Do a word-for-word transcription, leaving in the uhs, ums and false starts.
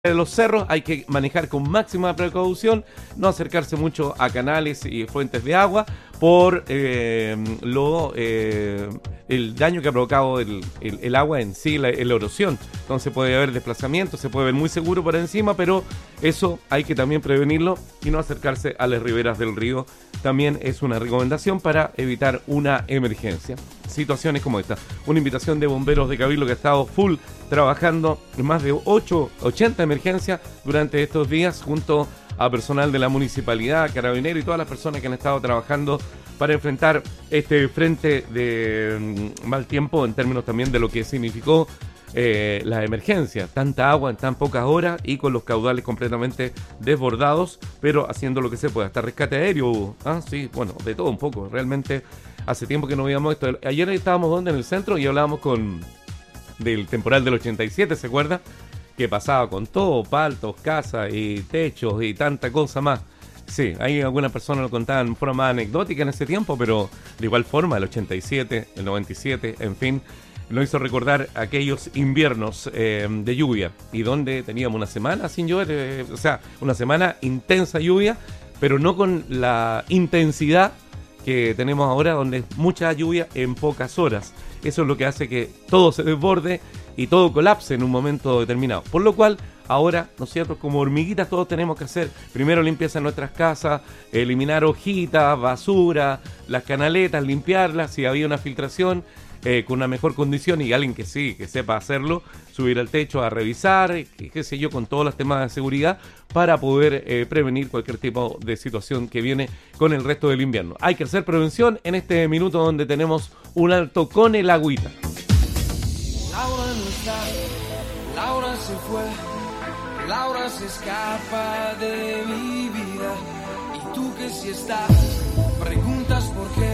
En los cerros hay que manejar con máxima precaución, no acercarse mucho a canales y fuentes de agua por eh, lo eh, el daño que ha provocado el, el, el agua en sí, la, la erosión. Entonces puede haber desplazamiento, se puede ver muy seguro por encima, pero eso hay que también prevenirlo y no acercarse a las riberas del río. También es una recomendación para evitar una emergencia. Situaciones como esta. Una invitación de bomberos de Cabildo que ha estado full trabajando en más de ocho, ochenta emergencias durante estos días junto a personal de la municipalidad, carabineros y todas las personas que han estado trabajando para enfrentar este frente de um, mal tiempo en términos también de lo que significó eh, la emergencia. Tanta agua en tan pocas horas y con los caudales completamente desbordados, pero haciendo lo que se puede. Hasta rescate aéreo hubo. Ah, sí, bueno, de todo un poco. Realmente hace tiempo que no veíamos esto. Ayer estábamos donde en el centro y hablábamos con del temporal del ochenta y siete, ¿se acuerda? Que pasaba con todo, paltos, casas y techos y tanta cosa más. Sí, hay algunas personas lo contaban de forma más anecdótica en ese tiempo, pero de igual forma, el ochenta y siete, el noventa y siete, en fin, lo hizo recordar aquellos inviernos eh, de lluvia y donde teníamos una semana sin llover, eh, o sea, una semana intensa lluvia, pero no con la intensidad que tenemos ahora, donde es mucha lluvia en pocas horas. Eso es lo que hace que todo se desborde y todo colapse en un momento determinado. Por lo cual, ahora, nosotros como hormiguitas todos tenemos que hacer primero limpieza en nuestras casas, eliminar hojitas, basura, las canaletas, limpiarlas, si había una filtración, eh, con una mejor condición y alguien que sí, que sepa hacerlo, subir al techo a revisar, qué, qué sé yo, con todos los temas de seguridad para poder eh, prevenir cualquier tipo de situación que viene con el resto del invierno. Hay que hacer prevención en este minuto donde tenemos un alto con el agüita. Laura no está, Laura se fue, Laura se escapa de mi vida. Y tú que si estás, preguntas